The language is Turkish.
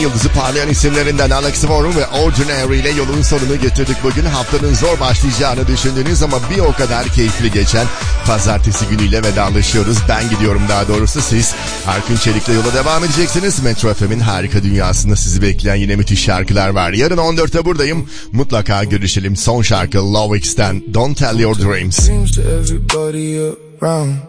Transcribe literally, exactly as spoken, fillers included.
yıldızı parlayan isimlerinden Alex Warren ve Ordinary ile yolun sonunu getirdik bugün. Haftanın zor başlayacağını düşündüğünüz ama bir o kadar keyifli geçen pazartesi günüyle vedalaşıyoruz. Ben gidiyorum, daha doğrusu siz Erkün Çelik'le yola devam edeceksiniz. Metro F M'in harika dünyasında sizi bekleyen yine müthiş şarkılar var. Yarın on dörtte buradayım. Mutlaka görüşelim. Son şarkı Love X'ten Don't Tell Your Dreams.